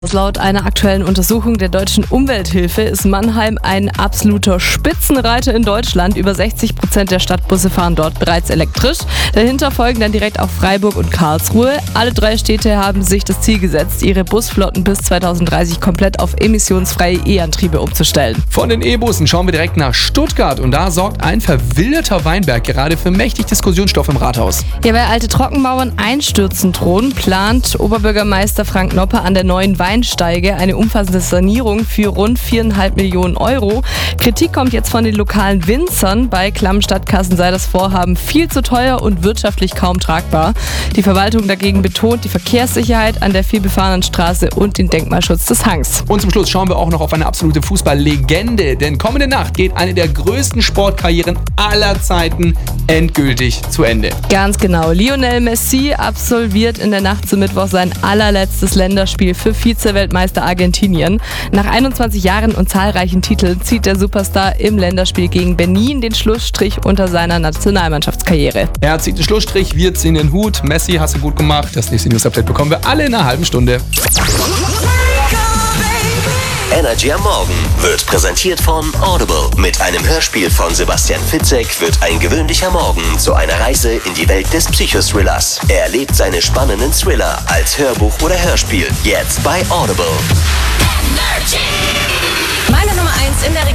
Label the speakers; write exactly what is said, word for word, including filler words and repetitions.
Speaker 1: Laut einer aktuellen Untersuchung der Deutschen Umwelthilfe ist Mannheim ein absoluter Spitzenreiter in Deutschland. Über sechzig Prozent der Stadtbusse fahren dort bereits elektrisch. Dahinter folgen dann direkt auch Freiburg und Karlsruhe. Alle drei Städte haben sich das Ziel gesetzt, ihre Busflotten bis zweitausenddreißig komplett auf emissionsfreie E-Antriebe umzustellen.
Speaker 2: Von den E-Bussen schauen wir direkt nach Stuttgart und da sorgt ein verwilderter Weinberg gerade für mächtig Diskussionsstoff im Rathaus.
Speaker 1: Ja, weil alte Trockenmauern einstürzen drohen, plant Oberbürgermeister Frank Noppe an der neuen Weinsteige eine umfassende Sanierung für rund viereinhalb Millionen Euro. Kritik kommt jetzt von den lokalen Winzern. Bei klammen Stadtkassen sei das Vorhaben viel zu teuer und wirtschaftlich kaum tragbar. Die Verwaltung dagegen betont die Verkehrssicherheit an der vielbefahrenen Straße und den Denkmalschutz des Hangs.
Speaker 2: Und zum Schluss schauen wir auch noch auf eine absolute Fußballlegende, denn kommende Nacht geht eine der größten Sportkarrieren aller Zeiten endgültig zu Ende.
Speaker 1: Ganz genau. Lionel Messi absolviert in der Nacht zum Mittwoch sein allerletztes Länderspiel für Vize-Weltmeister Argentinien. Nach einundzwanzig Jahren und zahlreichen Titeln zieht der Superstar im Länderspiel gegen Benin den Schlussstrich unter seiner Nationalmannschaftskarriere.
Speaker 2: Er zieht den Schlussstrich, wir ziehen den Hut. Messi, hast du gut gemacht. Das nächste News-Update bekommen wir alle in einer halben Stunde.
Speaker 3: Energy am Morgen wird präsentiert von Audible. Mit einem Hörspiel von Sebastian Fitzek wird ein gewöhnlicher Morgen zu einer Reise in die Welt des Psychothrillers. Er erlebt seine spannenden Thriller als Hörbuch oder Hörspiel. Jetzt bei Audible.
Speaker 4: Meine Nummer eins in der